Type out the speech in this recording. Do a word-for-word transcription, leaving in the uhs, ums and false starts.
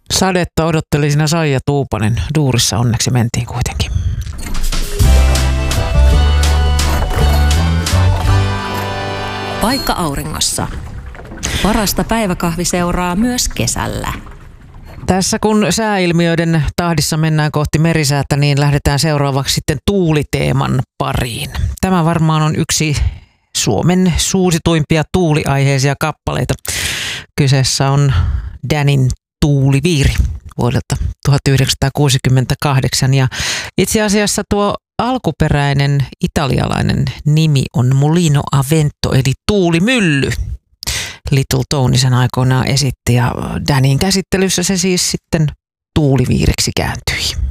Sadetta odotteli siinä Saija Tuupanen. Duurissa onneksi mentiin kuitenkin. Paikka auringossa. Parasta päiväkahvi seuraa myös kesällä. Tässä kun sääilmiöiden tahdissa mennään kohti merisäätä, niin lähdetään seuraavaksi sitten tuuliteeman pariin. Tämä varmaan on yksi Suomen suosituimpia tuuliaiheisia kappaleita. Kyseessä on Danin Tuuliviiri vuodelta tuhatyhdeksänsataakuusikymmentäkahdeksan ja itse asiassa tuo alkuperäinen italialainen nimi on Mulino a Vento eli tuulimylly. Little Tony sen aikoinaan esitti ja Danin käsittelyssä se siis sitten tuuliviiriksi kääntyi.